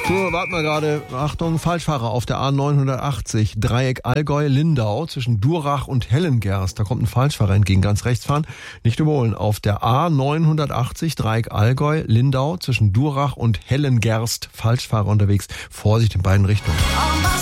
So, warten wir gerade. Achtung, Falschfahrer auf der A980, Dreieck Allgäu-Lindau zwischen Durach und Hellengerst. Da kommt ein Falschfahrer entgegen, ganz rechts fahren. Nicht überholen. Auf der A980, Dreieck Allgäu-Lindau zwischen Durach und Hellengerst. Falschfahrer unterwegs. Vorsicht in beiden Richtungen.